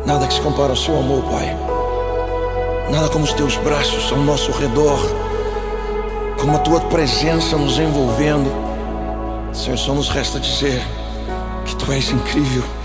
Nada que se compara ao seu amor, Pai. Nada como os teus braços ao nosso redor, como a tua presença nos envolvendo. Senhor, só nos resta dizer que tu és incrível.